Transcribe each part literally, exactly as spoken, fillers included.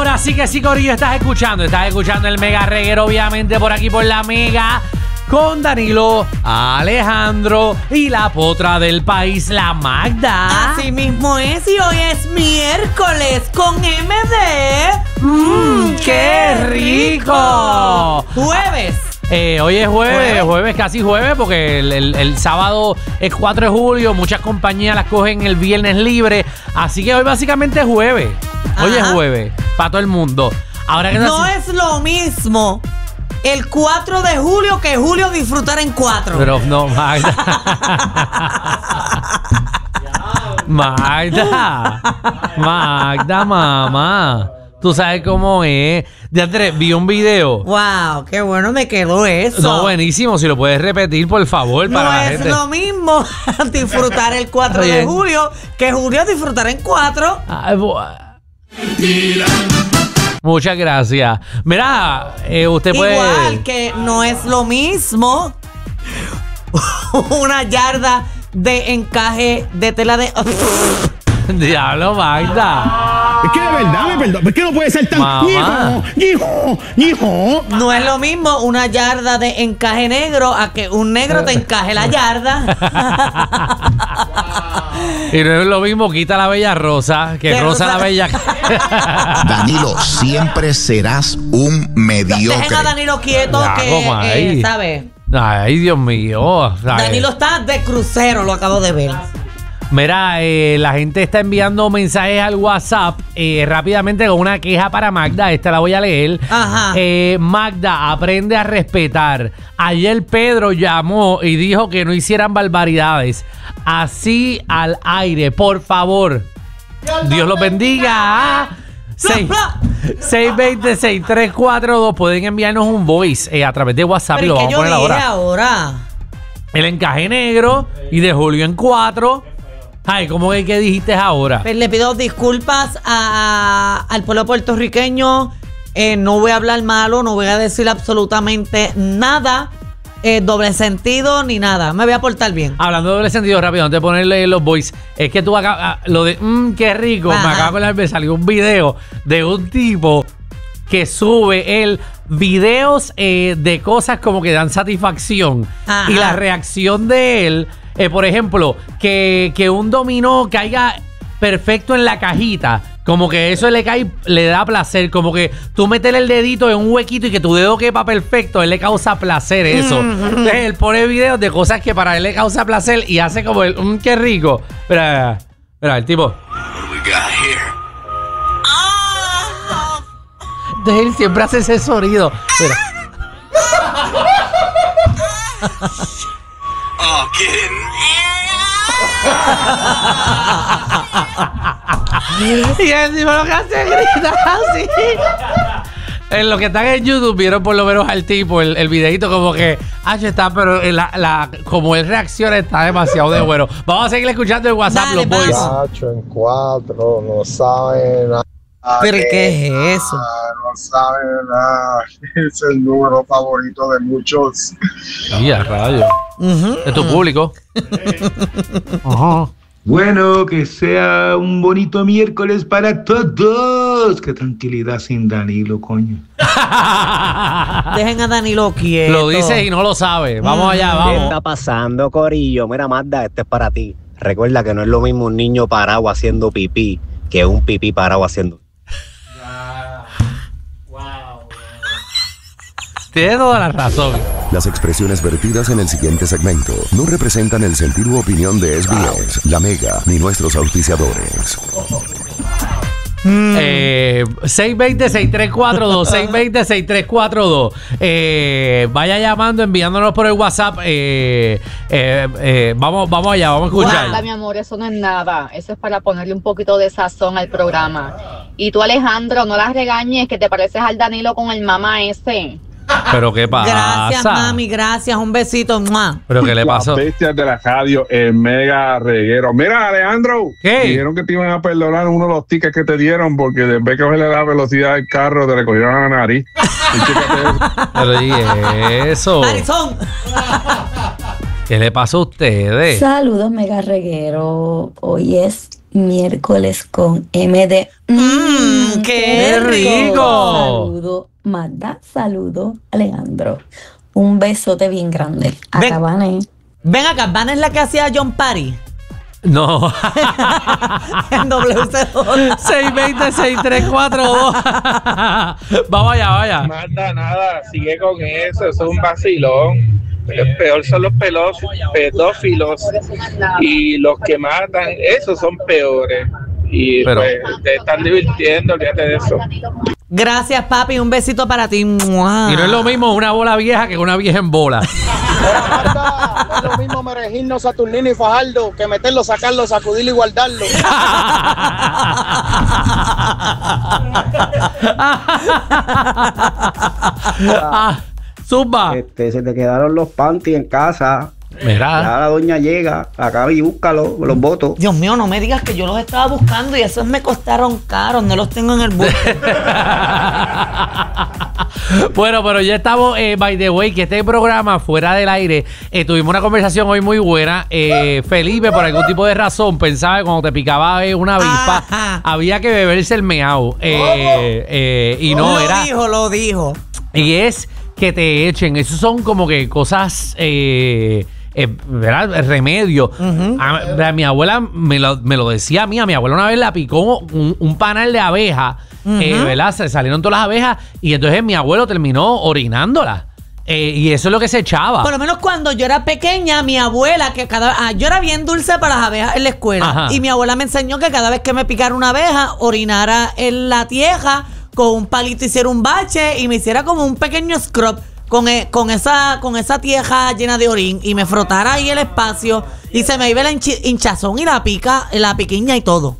Ahora sí que sí, corillo, estás escuchando. Estás escuchando el Mega Reguero, obviamente, por aquí por la Mega. Con Danilo, Alejandro y la potra del país, la Magda. Así mismo es, y hoy es miércoles con M D. ¡Mmm, qué rico! Jueves. Eh, hoy es jueves, jueves, jueves, casi jueves, porque el, el, el sábado es cuatro de julio. Muchas compañías las cogen el viernes libre. Así que hoy básicamente es jueves. Hoy Ajá. es jueves, para todo el mundo. Ahora que no es lo mismo el cuatro de julio que julio disfrutar en cuatro. Pero no, Magda. Magda. Magda, mamá. Tú sabes cómo es. Ya te vi un video. Wow, qué bueno me quedó eso. No, buenísimo. Si lo puedes repetir, por favor, para no la es gente. lo mismo disfrutar el cuatro de julio que julio disfrutar en cuatro. Ay, muchas gracias. Mira, eh, usted puede... Igual que no es lo mismo una yarda de encaje de tela de... Diablo, Magda. Es que de verdad me perdón. Es que no puede ser tan... Hijo, hijo, hijo. No es lo mismo una yarda de encaje negro a que un negro te encaje la yarda. Y no es lo mismo quita la bella rosa que rosa, rosa la bella. Danilo, siempre serás un mediocre. Dejen a Danilo quieto ya, que, eh, ¿sabes? Ay, Dios mío. ¿Sabes? Danilo está de crucero, lo acabo de ver. Mira, eh, la gente está enviando mensajes al WhatsApp eh, rápidamente con una queja para Magda. Esta la voy a leer. Ajá. Eh, Magda, aprende a respetar. Ayer Pedro llamó y dijo que no hicieran barbaridades. Así al aire, por favor. Dios los bendiga. seis veinte, seis tres cuatro dos. Pueden enviarnos un voice eh, a través de WhatsApp. Pero y lo vamos a poner ahora. ahora. El encaje negro y de julio en cuatro. Ay, ¿cómo que, que dijiste ahora? Pues le pido disculpas a, al pueblo puertorriqueño. Eh, no voy a hablar malo, no voy a decir absolutamente nada. Eh, doble sentido ni nada. Me voy a portar bien. Hablando de doble sentido, rápido, antes de ponerle los boys, es que tú acá, lo de mmm, qué rico. Ajá. Me acaba de hablar, me salió un video de un tipo que sube él videos eh, de cosas como que dan satisfacción. Ajá. Y la reacción de él, eh, por ejemplo, que, que un dominó caiga perfecto en la cajita. Como que eso le cae, le da placer. Como que tú metes el dedito en un huequito y que tu dedo quepa perfecto, a él le causa placer eso. Entonces él pone videos de cosas que para él le causa placer y hace como el, mmm, qué rico. Mira, mira, el tipo. Entonces él siempre hace ese sonido. Mira. Oh, kidding. Y encima lo que hace es gritar así. En lo que están en YouTube vieron por lo menos al tipo el, el videito como que ah, está, pero la, la, como él reacciona está demasiado de bueno. Vamos a seguir escuchando el WhatsApp. Dale, los boys. Cacho en cuatro, no saben nada. ¿Pero qué es eso? No saben nada. Es el número favorito de muchos. Y a rayo. Uh-huh, de tu uh-huh. público. Ajá. Bueno, que sea un bonito miércoles para todos. Qué tranquilidad sin Danilo, coño. Dejen a Danilo quieto. Lo dice y no lo sabe. Vamos mm. allá, vamos. ¿Qué está pasando, corillo? Mira, Magda, este es para ti. Recuerda que no es lo mismo un niño parado haciendo pipí que un pipí parado haciendo. Tiene toda la razón. Las expresiones vertidas en el siguiente segmento no representan el sentido u opinión de S B S, La Mega, ni nuestros auspiciadores. Mm. Eh, seis veinte, seis tres cuatro dos, seis veinte, seis tres cuatro dos. Eh, vaya llamando, enviándonos por el WhatsApp. Eh, eh, eh, vamos, vamos allá, vamos a escuchar. Guarda, mi amor, eso no es nada. Eso es para ponerle un poquito de sazón al programa. Y tú, Alejandro, no las regañes, que te pareces al Danilo con el mamá ese. ¿Pero qué pasa? Gracias, mami, gracias. Un besito. ¡Mua! ¿Pero qué le pasó? Las bestias de la radio, el Mega Reguero. Mira, Alejandro, ¿qué? Dijeron que te iban a perdonar uno de los tickets que te dieron porque después que cogerle la velocidad del carro te recogieron la nariz. Pero ¿y eso? ¡Narizón! ¿Qué le pasó a ustedes? Saludos, Mega Reguero. Hoy es miércoles con M D. ¡Mmm, qué rico! Saludo, Magda. Saludo, Alejandro. Un besote bien grande. Ven. Acá Vané. Ven acá, ¿Van es la que hacía John Party? No. En W C dos. seis dos cero, seis tres cuatro dos. Vamos allá, vaya. Manda nada, sigue con eso, eso es un vacilón. El peor son los pelos, pedófilos y los que matan, esos son peores. Y Pero, pues te están divirtiendo, fíjate de eso. Gracias, papi. Un besito para ti. y no es lo mismo una bola vieja que una vieja en bola. Marta, es lo mismo Merejilno, Saturnino y Fajardo que meterlo, sacarlo, sacudirlo y guardarlo. Ah, Zumba. Este, se te quedaron los panties en casa. Mira. Ya la doña llega, acá y búscalo, los votos. Dios mío, no me digas que yo los estaba buscando y esos me costaron caros, no los tengo en el bus. Bueno, pero ya estamos, eh, by the way, que este programa fuera del aire, eh, tuvimos una conversación hoy muy buena. Eh, Felipe, por algún tipo de razón, pensaba que cuando te picaba eh, una avispa, Ajá. había que beberse el meao. Eh, eh, y no, lo era... dijo, lo dijo. Y es que te echen. Esos son como que cosas... Eh, Eh, ¿verdad? Remedio. Uh-huh. a, a mi abuela me lo, me lo decía a mí. A mi abuela una vez la picó un, un panal de abeja. Uh-huh. eh, ¿verdad? Se salieron todas las abejas y entonces mi abuelo terminó orinándola. Eh, y eso es lo que se echaba. Por lo menos cuando yo era pequeña, mi abuela, que cada ah, yo era bien dulce para las abejas en la escuela. Ajá. Y mi abuela me enseñó que cada vez que me picara una abeja, orinara en la tierra, con un palito hiciera un bache y me hiciera como un pequeño scrub. Con, e, con, esa, con esa tierra llena de orín y me frotara ahí el espacio y se me iba la hinchi, hinchazón y la pica, la piquiña y todo.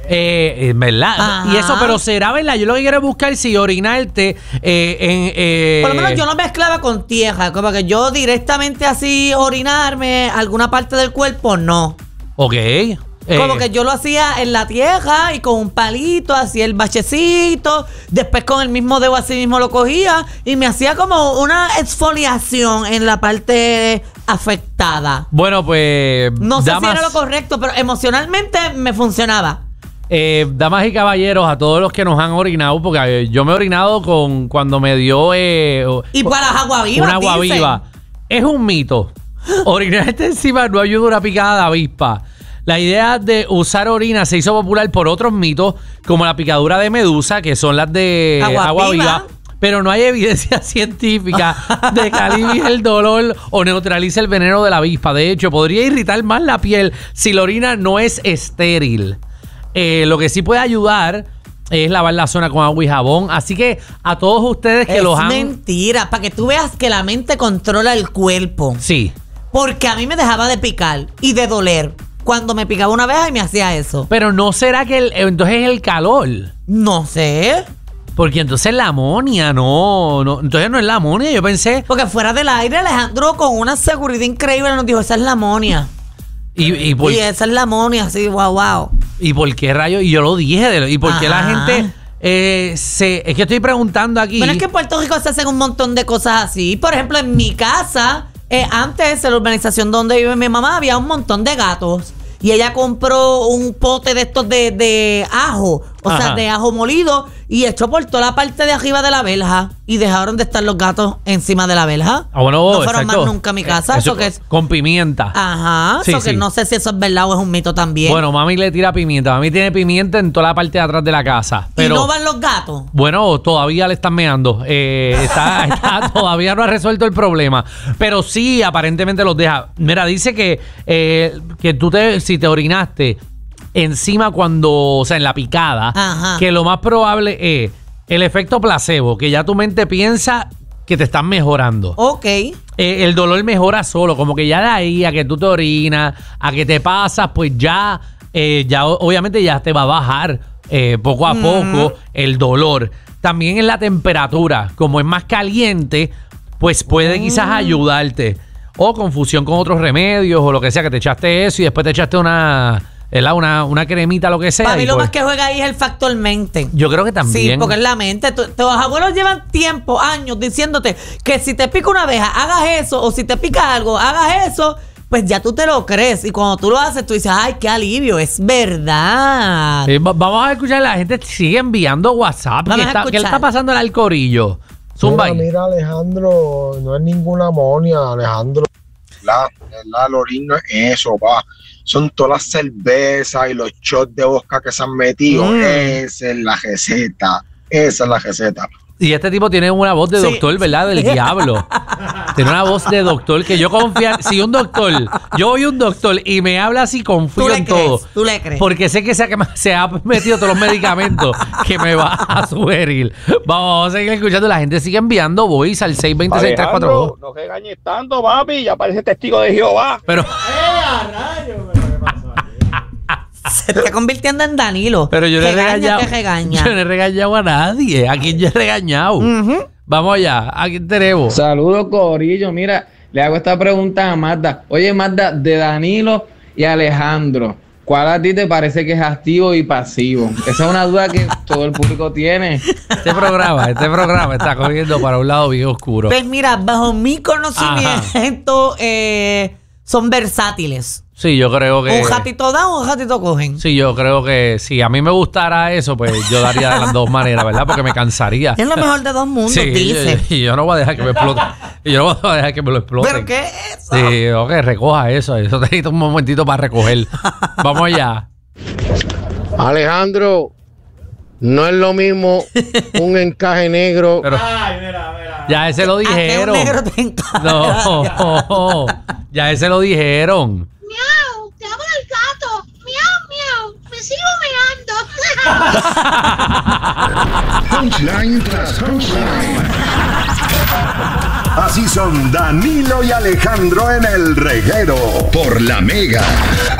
Eh, ¿verdad? Ajá. Y eso, pero será verdad. Yo lo que quiero es buscar si orinarte eh, en. Eh, Por lo menos yo no mezclaba con tierra, como que yo directamente así orinarme alguna parte del cuerpo, no. Ok. Como eh, que yo lo hacía en la tierra y con un palito, hacía el bachecito, después con el mismo dedo así mismo lo cogía y me hacía como una exfoliación en la parte afectada. Bueno, pues. No sé damas, si era lo correcto, pero emocionalmente me funcionaba. Eh, damas y caballeros, a todos los que nos han orinado, porque eh, yo me he orinado con cuando me dio eh, Y para las aguavivas, una agua dicen. viva. Es un mito. Orinarte encima no ayuda a una picada de avispa. La idea de usar orina se hizo popular por otros mitos, como la picadura de medusa, que son las de Agua agua viva. viva. Pero no hay evidencia científica de que alivie el dolor o neutralice el veneno de la avispa. De hecho, podría irritar más la piel si la orina no es estéril. Eh, lo que sí puede ayudar es lavar la zona con agua y jabón. Así que a todos ustedes que es los han... mentira, para que tú veas que la mente controla el cuerpo. Sí. Porque a mí me dejaba de picar y de doler cuando me picaba una abeja y me hacía eso. Pero no será que el, entonces es el calor. No sé. Porque entonces la amonia, no, no. Entonces no es la amonia, yo pensé. Porque fuera del aire, Alejandro con una seguridad increíble nos dijo, esa es la amonia. Y, y, por, y esa es la amonia, así, wow, wow. ¿Y por qué rayos? Y yo lo dije. De, ¿Y por qué la Ajá. gente eh, se... Es que estoy preguntando aquí. Bueno, es que en Puerto Rico se hacen un montón de cosas así. Por ejemplo, en mi casa, eh, antes en la urbanización donde vive mi mamá, había un montón de gatos. Y ella compró un pote de estos de, de ajo, o Ajá. sea, de ajo molido, y echó por toda la parte de arriba de la verja. Y dejaron de estar los gatos encima de la verja. Ah, bueno, no fueron exacto. más nunca a mi casa. Eh, Eso eso que es. con pimienta. Ajá. Sí, Eso que sí. no sé si eso es verdad o es un mito también. Bueno, mami le tira pimienta. Mami tiene pimienta en toda la parte de atrás de la casa. Pero, ¿Y no van los gatos? bueno, todavía le están meando. Eh, está, está- todavía no ha resuelto el problema. Pero sí, aparentemente los deja. Mira, dice que, eh, que tú te, si te orinaste encima cuando, o sea, en la picada, Ajá. que lo más probable es el efecto placebo, que ya tu mente piensa que te están mejorando. Ok. Eh, el dolor mejora solo, como que ya de ahí a que tú te orinas, a que te pasas, pues ya, eh, ya o- obviamente ya te va a bajar eh, poco a Mm. poco el dolor. También en la temperatura, como es más caliente, pues puede quizás ayudarte. O confusión con otros remedios o lo que sea, que te echaste eso y después te echaste una, ¿verdad? una, una cremita, lo que sea. Para mí y lo pues- más que juega ahí es el factor mente. Yo creo que también. Sí, porque es la mente. Tu- Tus abuelos llevan tiempo, años, diciéndote que si te pica una abeja, hagas eso, o si te pica algo, hagas eso, pues ya tú te lo crees. Y cuando tú lo haces, tú dices, ay, qué alivio, es verdad. Sí, va- vamos a escuchar, la gente sigue enviando WhatsApp. ¿Qué Vamos a está, ¿Qué le escuchar. está pasando al corillo? Zumba Mira, ahí. mira, Alejandro, no es ninguna monia, Alejandro. La, la Lorín no es eso, pa. Son todas las cervezas y los shots de vodka que se han metido. Mm. Esa es la receta. Esa es la receta. Y este tipo tiene una voz de Sí. doctor, ¿verdad? Del diablo. Tiene una voz de doctor que yo confío. Si un doctor, yo voy a un doctor y me habla así, confío Tú le en crees, todo. tú le crees. Porque sé que se ha, se ha metido todos los medicamentos que me va a sugerir. Vamos a seguir escuchando. La gente sigue enviando voice al seis dos seis, tres cuatro dos. no regañes tanto, papi, ya parece testigo de Jehová. Pero, Se está convirtiendo en Danilo. pero yo no he Regaña regañado. que regaña. Yo no he regañado a nadie. ¿A quién yo he regañado? Ujú. Vamos allá. ¿A quién tenemos? Saludos, Corillo. Mira, le hago esta pregunta a Magda. Oye, Magda, de Danilo y Alejandro, ¿cuál a ti te parece que es activo y pasivo? Esa es una duda que todo el público tiene. Este programa, este programa está cogiendo para un lado bien oscuro. Pues mira, bajo mi conocimiento, eh, son versátiles. Sí, yo creo que... Un ratito dan, un ratito cogen. Sí, yo creo que si a mí me gustara eso, pues yo daría de las dos maneras, ¿verdad? Porque me cansaría. Es lo mejor de dos mundos, Sí, dice. y yo, yo no voy a dejar que me explote. Y yo no voy a dejar que me lo exploten. ¿Pero qué es eso? Sí, ok, recoja eso. Eso te necesita un momentito para recoger. Vamos allá. Alejandro, no es lo mismo un encaje negro. Pero ya ese lo ¿A qué un dijeron. negro te encaja? No, ya ese lo dijeron. Miau, te habla el gato. Miau, miau, me sigo meando. Punchline tras punchline. Así son Danilo y Alejandro en el reguero por La Mega.